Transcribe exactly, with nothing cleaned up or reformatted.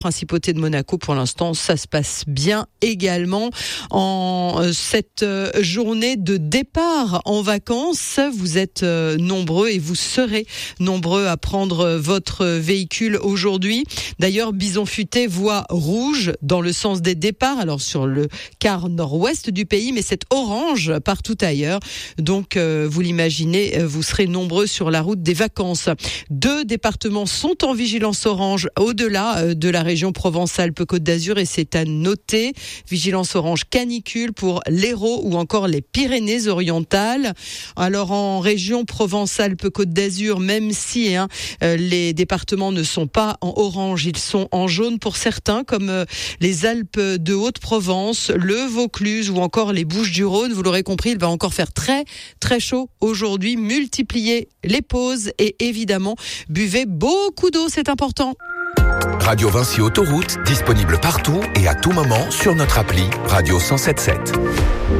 Principauté de Monaco, pour l'instant, ça se passe bien également. En cette journée de départ en vacances, vous êtes nombreux et vous serez nombreux à prendre votre véhicule aujourd'hui. D'ailleurs, Bison Futé voit rouge dans le sens des départs, alors sur le quart nord-ouest du pays, mais c'est orange partout ailleurs. Donc, vous l'imaginez, vous serez nombreux sur la route des vacances. Deux départements sont en vigilance orange au-delà de la région Provence-Alpes-Côte d'Azur et c'est à noter. Vigilance orange canicule pour l'Hérault ou encore les Pyrénées-Orientales. Alors en région Provence-Alpes-Côte d'Azur, même si hein, les départements ne sont pas en orange, ils sont en jaune pour certains, comme euh, les Alpes de Haute-Provence, le Vaucluse ou encore les Bouches-du-Rhône. Vous l'aurez compris, il va encore faire très très chaud aujourd'hui. Multipliez les pauses et évidemment buvez beaucoup d'eau, c'est important. Radio Vinci Autoroute, disponible partout et à tout moment sur notre appli Radio cent sept sept.